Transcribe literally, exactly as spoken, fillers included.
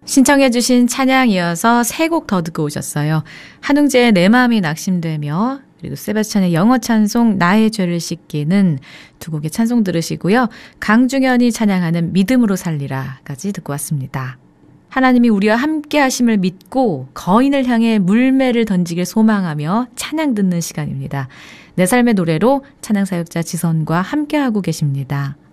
신청해 주신 찬양 이어서 세 곡 더 듣고 오셨어요. 한웅재의 내 마음이 낙심되며 그리고 세바스찬의 영어 찬송 나의 죄를 씻기는 두 곡의 찬송 들으시고요. 강중현이 찬양하는 믿음으로 살리라까지 듣고 왔습니다. 하나님이 우리와 함께 하심을 믿고 거인을 향해 물매를 던지길 소망하며 찬양 듣는 시간입니다. 내 삶의 노래로 찬양 사역자 지선과 함께하고 계십니다.